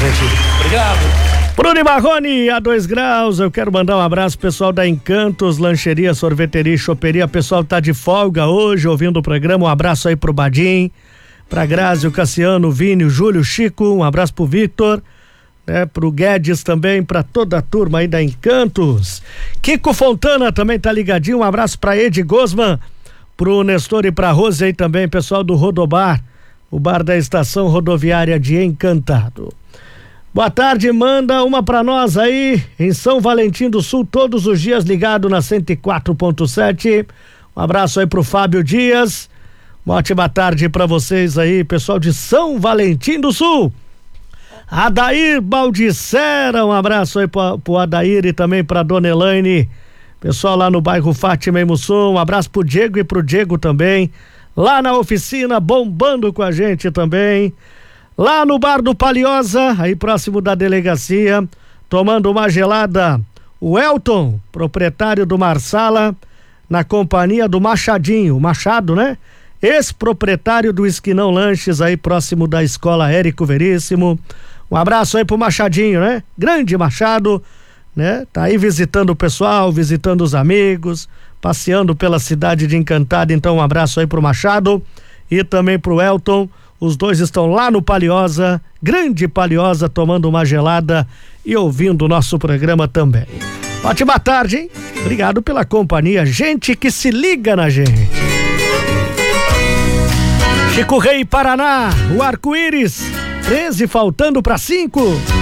gente. Obrigado. Bruno Marrone, a 2 graus, eu quero mandar um abraço pro pessoal da Encantos, lancheria, sorveteria e choperia, o pessoal tá de folga hoje ouvindo o programa, um abraço aí pro Badim, pra Grazi, o Cassiano, o Vini, o Júlio, o Chico, um abraço pro Victor, né, pro Guedes também, pra toda a turma aí da Encantos. Kiko Fontana também tá ligadinho, um abraço pra Edi Gosman, pro Nestor e pra Rose aí também, pessoal do Rodobar, o bar da estação rodoviária de Encantado. Boa tarde, manda uma pra nós aí, em São Valentim do Sul, todos os dias ligado na 104.7. Um abraço aí pro Fábio Dias. Uma ótima tarde pra vocês aí, pessoal de São Valentim do Sul. Adair Baldissera, um abraço aí pro Adair e também pra Dona Elaine. Pessoal lá no bairro Fátima e Mussum, um abraço pro Diego e pro Diego também. Lá na oficina, bombando com a gente também. Lá no bar do Paliosa, aí próximo da delegacia, tomando uma gelada, o Elton, proprietário do Marsala, na companhia do Machadinho, Machado, né? Ex-proprietário do Esquinão Lanches, aí próximo da escola Érico Veríssimo. Um abraço aí pro Machadinho, né? Grande Machado, né? Tá aí visitando o pessoal, visitando os amigos, passeando pela cidade de Encantado, então um abraço aí pro Machado e também pro Elton. Os dois estão lá no Paliosa, grande Paliosa, tomando uma gelada e ouvindo o nosso programa também. Ótima tarde, hein? Obrigado pela companhia, gente que se liga na gente. Chico Rei, Paraná, o arco-íris, 13 faltando para 5.